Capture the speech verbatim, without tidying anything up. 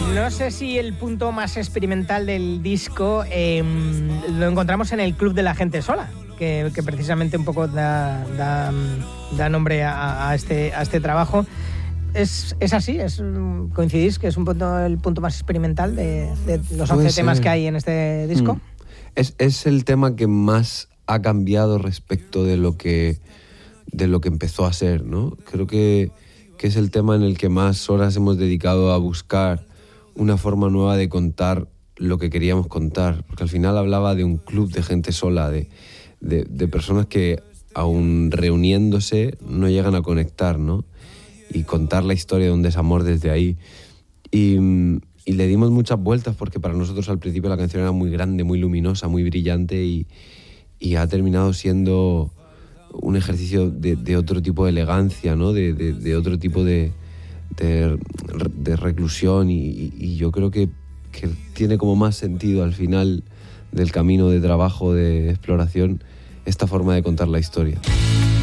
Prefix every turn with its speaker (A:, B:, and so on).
A: No sé si el punto más experimental del disco eh, lo encontramos en el Club de la Gente Sola, que, que precisamente un poco da, da, da nombre a, a, este, a este trabajo. ¿Es, es así? ¿Es, ¿Coincidís que es un punto, el punto más experimental de, de los once temas que hay en este disco?
B: Mm. Es, es el tema que más ha cambiado respecto de lo que, de lo que empezó a ser, ¿no? Creo que, que es el tema en el que más horas hemos dedicado a buscar una forma nueva de contar lo que queríamos contar, porque al final hablaba de un club de gente sola, de, de, de personas que aún reuniéndose no llegan a conectar, ¿no? Y contar la historia de un desamor desde ahí. Y, y le dimos muchas vueltas porque para nosotros al principio la canción era muy grande, muy luminosa, muy brillante y, y ha terminado siendo un ejercicio de, de otro tipo de elegancia, ¿no? De, de, de otro tipo de, de, de reclusión y, y yo creo que, que tiene como más sentido al final del camino de trabajo, de exploración, esta forma de contar la historia.